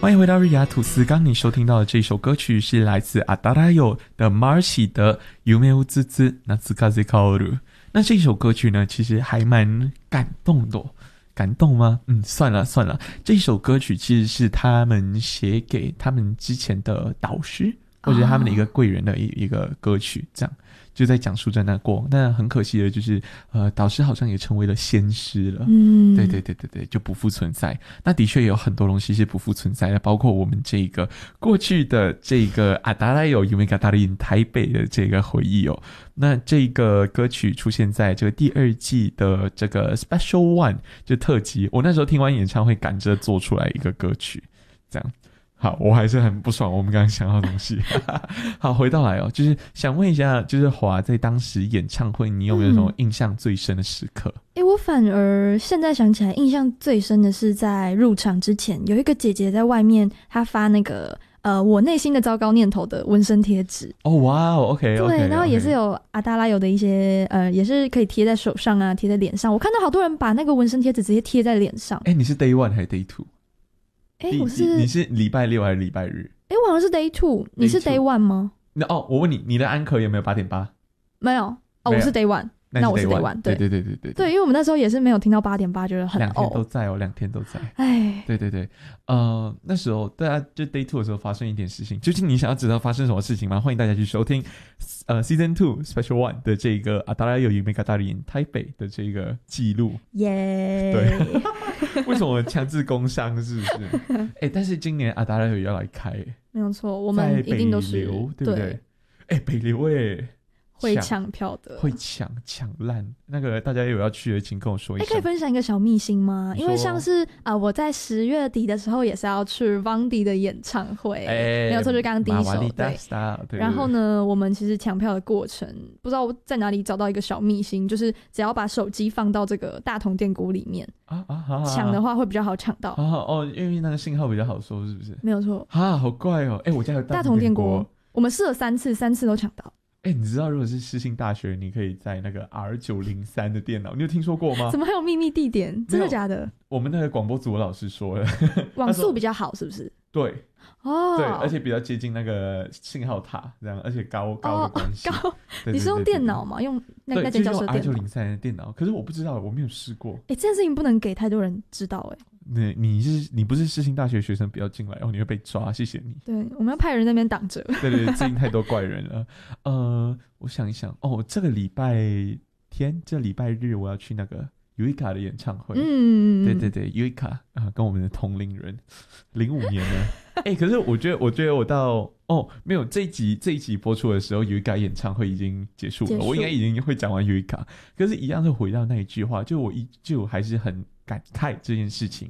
欢迎回到日雅吐司。刚你收听到的这首歌曲是来自阿达拉友的 Marcy 的 Yume wo tsutsu natsukaze kaoru。那这首歌曲呢，其实还蛮感动的。感动吗？算了。这首歌曲其实是他们写给他们之前的导师，或者他们的一个贵人的一个歌曲，这样就在讲述着那过往。但很可惜的就是，导师好像也成为了仙师了。对，就不复存在。那的确有很多东西是不复存在的，包括我们这个过去的这个阿达拉有Yume Gatarin台北的这个回忆哦。那这个歌曲出现在这个第2季的这个 Special One 就特辑，我那时候听完演唱会赶着做出来一个歌曲，这样。好，我还是很不爽我们刚刚想到的东西。好，回到来哦，就是想问一下，就是华在当时演唱会，你有没有什么印象最深的时刻？ 我反而现在想起来，印象最深的是在入场之前，有一个姐姐在外面，她发那个我内心的糟糕念头的纹身贴纸。 哦，哇哦 ，OK， 对，然后也是有阿达拉有的一些也是可以贴在手上啊，贴在脸上。我看到好多人把那个纹身贴纸直接贴在脸上。 你是 Day One 还是 Day Two？你是礼拜六还是礼拜日？ 我好像是 Day 2， 你是 Day 1 吗？ 我问你，你的安可有没有 8.8？ 没有我是 Day 1， 那我是 Day 1。对，因为我们那时候也是没有听到 8.8， 觉得很 2天都在2天都在。 哎， 对，那时候大家就 Day 2的时候发生一点事情，究竟你想要知道发生什么事情吗？欢迎大家去收听Season 2 Special One 的这个阿达拉有Yume Gatarin台北的这个记录。 耶！ 对。为什么强制工商是不是？但是今年阿达拉有要来开， 没有错，我们一定都是在北流，对不对？北流会抢票的， 会抢烂。那个大家有要去的，请跟我说一下。 可以分享一个小秘辛吗？因为像是我在10月底的时候也是要去 Vandy 的演唱会，没有错，就刚刚第一首。对。然后呢，我们其实抢票的过程，不知道在哪里找到一个小秘辛，就是只要把手机放到这个大同电锅里面抢的话会比较好抢到。 因为那个信号比较好收，是不是？ 没有错。 好怪哦！我家有大同电锅，我们试了3次都抢到。 你知道如果是世新大学，你可以在那个 R903 的电脑，你有听说过吗？ 怎么还有秘密地点？真的假的？ 我们那个广播组的老师说了， 网速比较好，是不是？ 对，对，而且比较接近那个信号塔，这样，而且高的关系。 你是用电脑吗？用那间教室的电脑 ？R903 的电脑，可是我不知道，我没有试过。 这件事情不能给太多人知道。 你不是世新大学学生，不要进来你会被抓，谢谢你。 对，我们要派人在那边挡着。 对，最近太多怪人了。我想一想，这个礼拜日我要去那个 Yuika 的演唱会。对 Yuika 跟我们的同龄人，05年呢。可是我觉得我到没有这一集播出的时候，Yuika 演唱会已经结束了，我应该已经会讲完 Yuika。可是一样是回到那一句话，就我依旧还是很感慨这件事情，